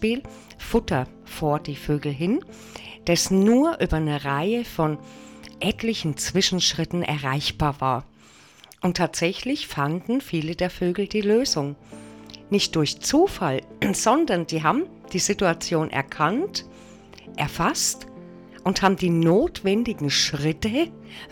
Beispiel Futter vor die Vögel hin, das nur über eine Reihe von etlichen Zwischenschritten erreichbar war. Und tatsächlich fanden viele der Vögel die Lösung. Nicht durch Zufall, sondern die haben die Situation erkannt, erfasst und haben die notwendigen Schritte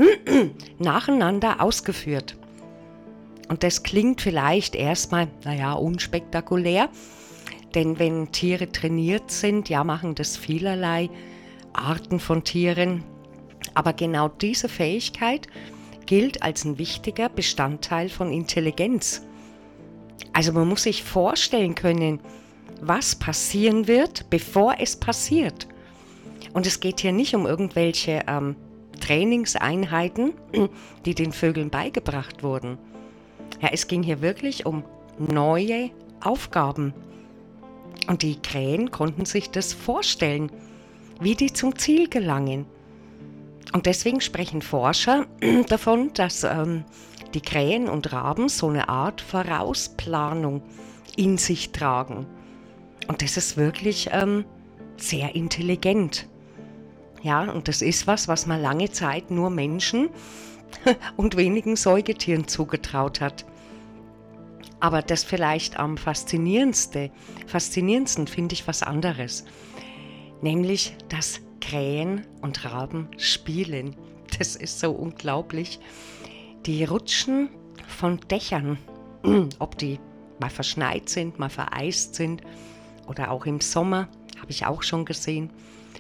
nacheinander ausgeführt. Und das klingt vielleicht erstmal, unspektakulär, denn wenn Tiere trainiert sind, machen das vielerlei Arten von Tieren. Aber genau diese Fähigkeit gilt als ein wichtiger Bestandteil von Intelligenz. Also man muss sich vorstellen können, was passieren wird, bevor es passiert. Und es geht hier nicht um irgendwelche Trainingseinheiten, die den Vögeln beigebracht wurden. Ja, es ging hier wirklich um neue Aufgaben. Und die Krähen konnten sich das vorstellen, wie die zum Ziel gelangen. Und deswegen sprechen Forscher davon, dass die Krähen und Raben so eine Art Vorausplanung in sich tragen. Und das ist wirklich sehr intelligent. Ja, und das ist was man lange Zeit nur Menschen und wenigen Säugetieren zugetraut hat. Aber das vielleicht am faszinierendsten finde ich was anderes. Nämlich, dass Krähen und Raben spielen. Das ist so unglaublich. Die rutschen von Dächern, ob die mal verschneit sind, mal vereist sind oder auch im Sommer, habe ich auch schon gesehen.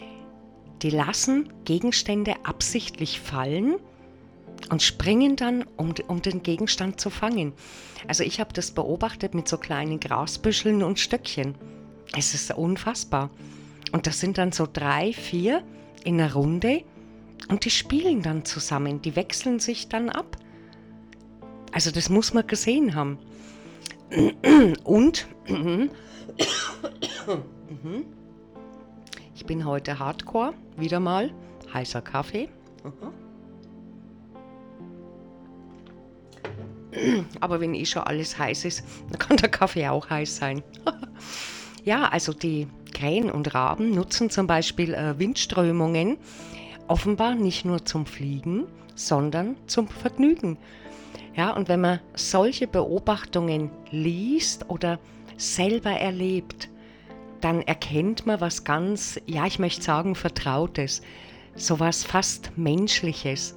Die lassen Gegenstände absichtlich fallen und springen dann, um den Gegenstand zu fangen. Also ich habe das beobachtet mit so kleinen Grasbüscheln und Stöckchen. Es ist unfassbar. Und das sind dann so 3, 4 in einer Runde und die spielen dann zusammen. Die wechseln sich dann ab. Also das muss man gesehen haben. Und ich bin heute Hardcore, wieder mal heißer Kaffee. Aber wenn schon alles heiß ist, dann kann der Kaffee auch heiß sein. Ja, also die Krähen und Raben nutzen zum Beispiel Windströmungen offenbar nicht nur zum Fliegen, sondern zum Vergnügen. Ja, und wenn man solche Beobachtungen liest oder selber erlebt, dann erkennt man was ganz, ich möchte sagen, Vertrautes, sowas fast Menschliches.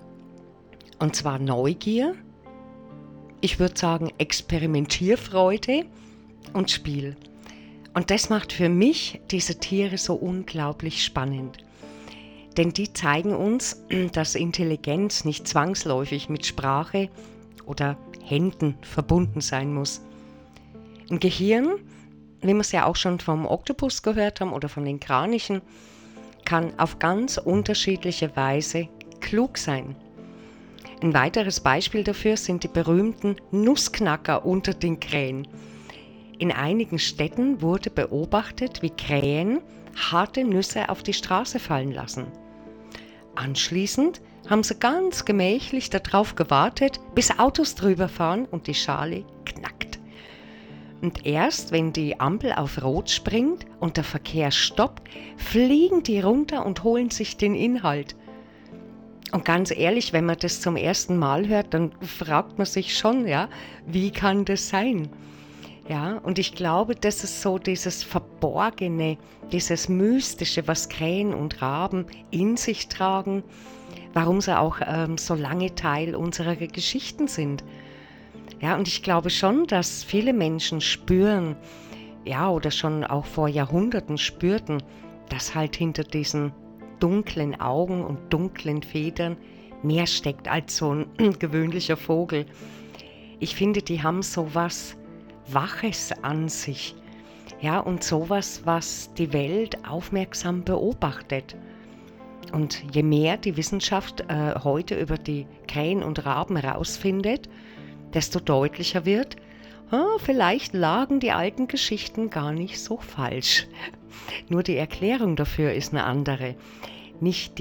Und zwar Neugier, ich würde sagen Experimentierfreude und Spiel. Und das macht für mich diese Tiere so unglaublich spannend. Denn die zeigen uns, dass Intelligenz nicht zwangsläufig mit Sprache oder Händen verbunden sein muss. Ein Gehirn, wie wir es ja auch schon vom Oktopus gehört haben oder von den Kranichen, kann auf ganz unterschiedliche Weise klug sein. Ein weiteres Beispiel dafür sind die berühmten Nussknacker unter den Krähen. In einigen Städten wurde beobachtet, wie Krähen harte Nüsse auf die Straße fallen lassen. Anschließend haben sie ganz gemächlich darauf gewartet, bis Autos drüber fahren und die Schale knackt. Und erst wenn die Ampel auf Rot springt und der Verkehr stoppt, fliegen die runter und holen sich den Inhalt. Und ganz ehrlich, wenn man das zum ersten Mal hört, dann fragt man sich schon, wie kann das sein? Ja, und ich glaube, das ist so dieses Verborgene, dieses Mystische, was Krähen und Raben in sich tragen, warum sie auch so lange Teil unserer Geschichten sind. Ja, und ich glaube schon, dass viele Menschen spüren, oder schon auch vor Jahrhunderten spürten, dass halt hinter diesen dunklen Augen und dunklen Federn mehr steckt als so ein gewöhnlicher Vogel. Ich finde, die haben so was Waches an sich, und sowas, was die Welt aufmerksam beobachtet. Und je mehr die Wissenschaft heute über die Krähen und Raben herausfindet, desto deutlicher wird, vielleicht lagen die alten Geschichten gar nicht so falsch. Nur die Erklärung dafür ist eine andere. Nicht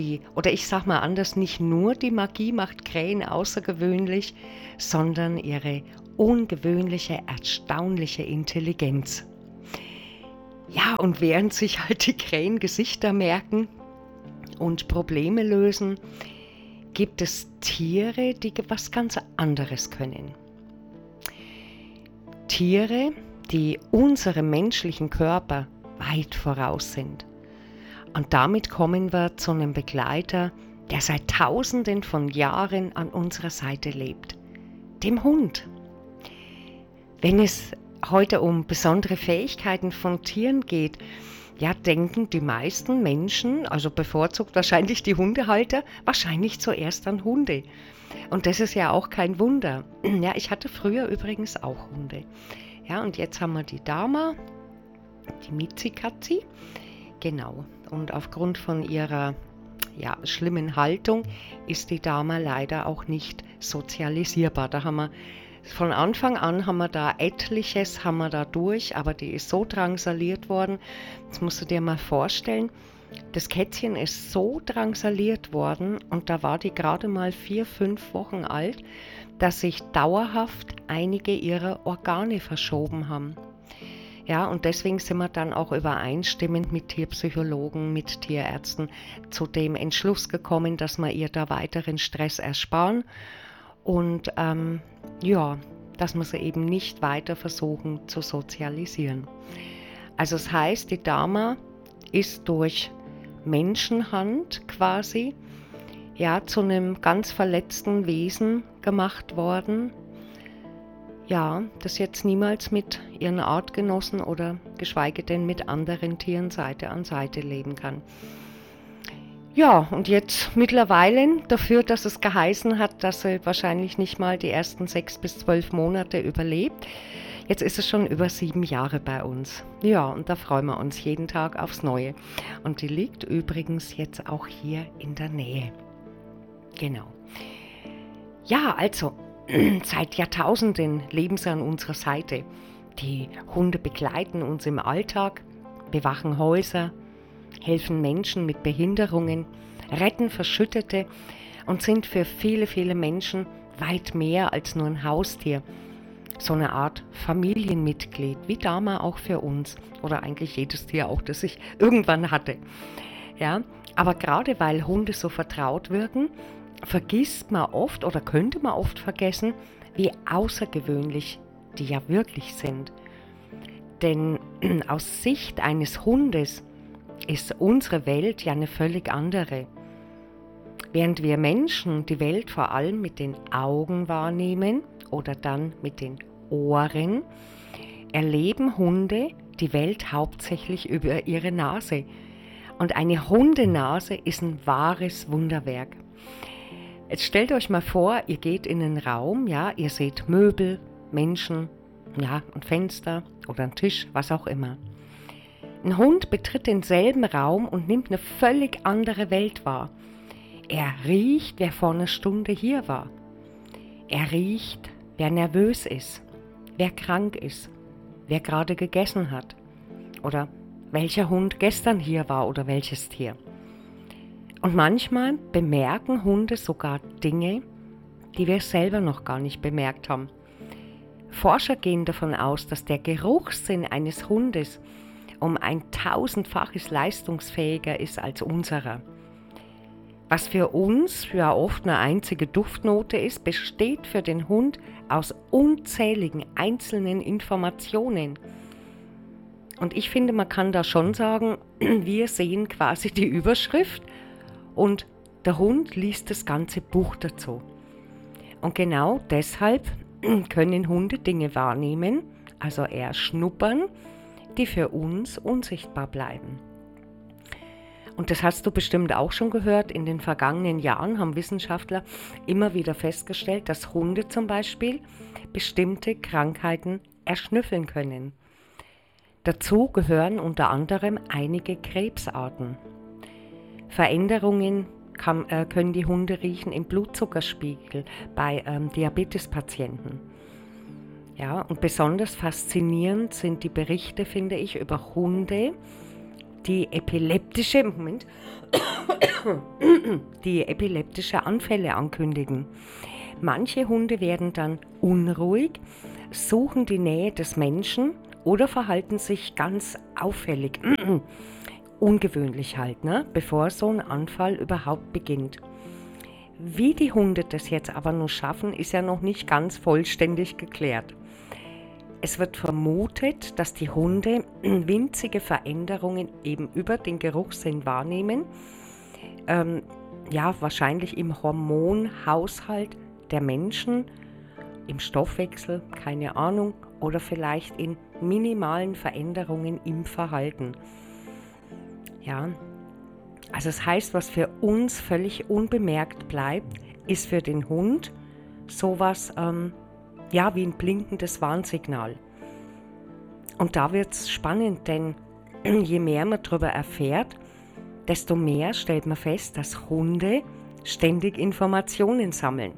nur die Magie macht Krähen außergewöhnlich, sondern ihre ungewöhnliche, erstaunliche Intelligenz. Ja, und während sich halt die Krähen Gesichter merken und Probleme lösen, gibt es Tiere, die was ganz anderes können. Tiere, die unserem menschlichen Körper weit voraus sind. Und damit kommen wir zu einem Begleiter, der seit Tausenden von Jahren an unserer Seite lebt, dem Hund. Wenn es heute um besondere Fähigkeiten von Tieren geht, ja, denken die meisten Menschen, also bevorzugt wahrscheinlich die Hundehalter, wahrscheinlich zuerst an Hunde. Und das ist ja auch kein Wunder. Ja, ich hatte früher übrigens auch Hunde. Ja, und jetzt haben wir die Dama, die Mizi-Katzi. Genau. Und aufgrund von ihrer schlimmen Haltung ist die Dama leider auch nicht sozialisierbar. Da haben wir von Anfang an etliches durch, aber die ist so drangsaliert worden. Das musst du dir mal vorstellen. Das Kätzchen ist so drangsaliert worden und da war die gerade mal 4-5 Wochen alt, dass sich dauerhaft einige ihrer Organe verschoben haben. Ja, und deswegen sind wir dann auch übereinstimmend mit Tierpsychologen, mit Tierärzten zu dem Entschluss gekommen, dass wir ihr da weiteren Stress ersparen und dass wir sie eben nicht weiter versuchen zu sozialisieren. Also das heißt, die Dama ist durch Menschenhand quasi zu einem ganz verletzten Wesen gemacht worden, das jetzt niemals mit ihren Artgenossen oder geschweige denn mit anderen Tieren Seite an Seite leben kann. Ja, und jetzt mittlerweile dafür, dass es geheißen hat, dass sie wahrscheinlich nicht mal die ersten 6 bis 12 Monate überlebt. Jetzt ist es schon über 7 Jahre bei uns. Ja, und da freuen wir uns jeden Tag aufs Neue. Und die liegt übrigens jetzt auch hier in der Nähe. Genau. Ja, also, seit Jahrtausenden leben sie an unserer Seite. Die Hunde begleiten uns im Alltag, bewachen Häuser, helfen Menschen mit Behinderungen, retten Verschüttete und sind für viele, viele Menschen weit mehr als nur ein Haustier. So eine Art Familienmitglied, wie Dama auch für uns oder eigentlich jedes Tier auch, das ich irgendwann hatte. Ja, aber gerade weil Hunde so vertraut wirken, vergisst man oft oder könnte man oft vergessen, wie außergewöhnlich die ja wirklich sind. Denn aus Sicht eines Hundes ist unsere Welt ja eine völlig andere. Während wir Menschen die Welt vor allem mit den Augen wahrnehmen oder dann mit den Ohren, erleben Hunde die Welt hauptsächlich über ihre Nase. Und eine Hundenase ist ein wahres Wunderwerk. Jetzt stellt euch mal vor, ihr geht in einen Raum, ja, ihr seht Möbel, Menschen, ja, und Fenster oder einen Tisch, was auch immer. Ein Hund betritt denselben Raum und nimmt eine völlig andere Welt wahr. Er riecht, wer vor einer Stunde hier war. Er riecht, wer nervös ist, wer krank ist, wer gerade gegessen hat oder welcher Hund gestern hier war oder welches Tier. Und manchmal bemerken Hunde sogar Dinge, die wir selber noch gar nicht bemerkt haben. Forscher gehen davon aus, dass der Geruchssinn eines Hundes um ein 1000-faches leistungsfähiger ist als unserer. Was für uns ja oft eine einzige Duftnote ist, besteht für den Hund aus unzähligen einzelnen Informationen. Und ich finde, man kann da schon sagen, wir sehen quasi die Überschrift und der Hund liest das ganze Buch dazu. Und genau deshalb können Hunde Dinge wahrnehmen, also eher schnuppern, die für uns unsichtbar bleiben. Und das hast du bestimmt auch schon gehört, in den vergangenen Jahren haben Wissenschaftler immer wieder festgestellt, dass Hunde zum Beispiel bestimmte Krankheiten erschnüffeln können. Dazu gehören unter anderem einige Krebsarten. Veränderungen können die Hunde riechen im Blutzuckerspiegel bei Diabetespatienten. Ja, und besonders faszinierend sind die Berichte, finde ich, über Hunde, die epileptische Anfälle ankündigen. Manche Hunde werden dann unruhig, suchen die Nähe des Menschen oder verhalten sich ganz auffällig, ungewöhnlich halt, ne? Bevor so ein Anfall überhaupt beginnt. Wie die Hunde das jetzt aber nur schaffen, ist ja noch nicht ganz vollständig geklärt. Es wird vermutet, dass die Hunde winzige Veränderungen eben über den Geruchssinn wahrnehmen, wahrscheinlich im Hormonhaushalt der Menschen, im Stoffwechsel, keine Ahnung, oder vielleicht in minimalen Veränderungen im Verhalten. Ja, also das heißt, was für uns völlig unbemerkt bleibt, ist für den Hund sowas wie ein blinkendes Warnsignal. Und da wird es spannend, denn je mehr man darüber erfährt, desto mehr stellt man fest, dass Hunde ständig Informationen sammeln.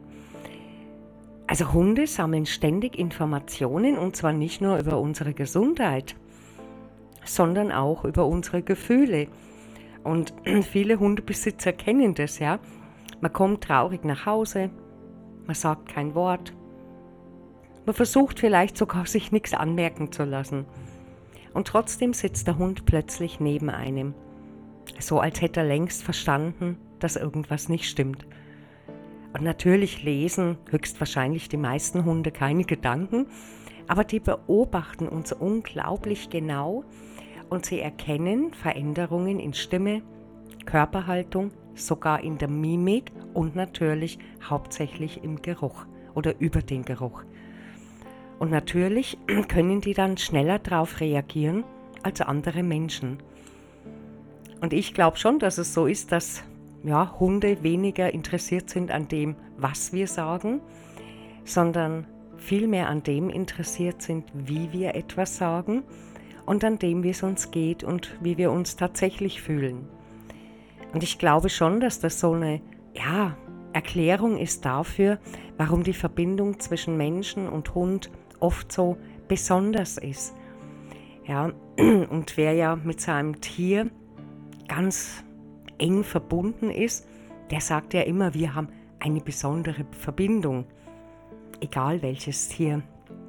Also Hunde sammeln ständig Informationen, und zwar nicht nur über unsere Gesundheit, sondern auch über unsere Gefühle. Und viele Hundebesitzer kennen das, ja. Man kommt traurig nach Hause, man sagt kein Wort, man versucht vielleicht sogar, sich nichts anmerken zu lassen. Und trotzdem sitzt der Hund plötzlich neben einem. So als hätte er längst verstanden, dass irgendwas nicht stimmt. Und natürlich lesen höchstwahrscheinlich die meisten Hunde keine Gedanken, aber die beobachten uns unglaublich genau und sie erkennen Veränderungen in Stimme, Körperhaltung, sogar in der Mimik und natürlich hauptsächlich im Geruch oder über den Geruch. Und natürlich können die dann schneller darauf reagieren als andere Menschen. Und ich glaube schon, dass es so ist, dass Hunde weniger interessiert sind an dem, was wir sagen, sondern vielmehr an dem interessiert sind, wie wir etwas sagen und an dem, wie es uns geht und wie wir uns tatsächlich fühlen. Und ich glaube schon, dass das so eine Erklärung ist dafür, warum die Verbindung zwischen Menschen und Hund oft so besonders ist. Ja, und wer ja mit seinem Tier ganz eng verbunden ist, der sagt ja immer, wir haben eine besondere Verbindung, egal welches Tier.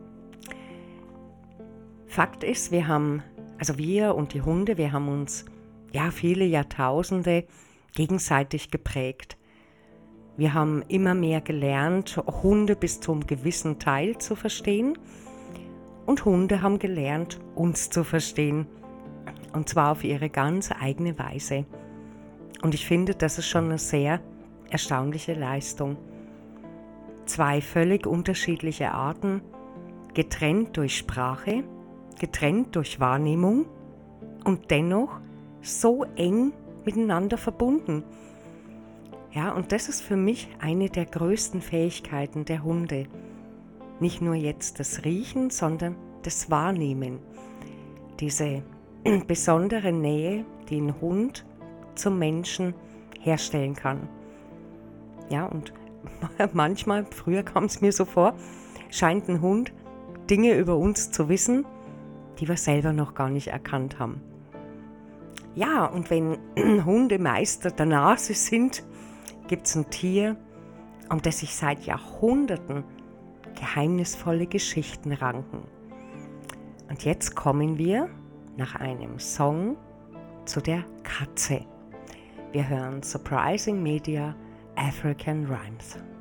Fakt ist, wir und die Hunde, wir haben uns viele Jahrtausende gegenseitig geprägt. Wir haben immer mehr gelernt, Hunde bis zum gewissen Teil zu verstehen, und Hunde haben gelernt, uns zu verstehen, und zwar auf ihre ganz eigene Weise. Und ich finde, das ist schon eine sehr erstaunliche Leistung. 2 völlig unterschiedliche Arten, getrennt durch Sprache, getrennt durch Wahrnehmung und dennoch so eng miteinander verbunden. Ja, und das ist für mich eine der größten Fähigkeiten der Hunde. Nicht nur jetzt das Riechen, sondern das Wahrnehmen. Diese besondere Nähe, die ein Hund zum Menschen herstellen kann. Ja, und manchmal, früher kam es mir so vor, scheint ein Hund Dinge über uns zu wissen, die wir selber noch gar nicht erkannt haben. Ja, und wenn Hunde Meister der Nase sind, gibt es ein Tier, um das sich seit Jahrhunderten geheimnisvolle Geschichten ranken. Und jetzt kommen wir nach einem Song zu der Katze. Wir hören Surprising Media African Rhymes.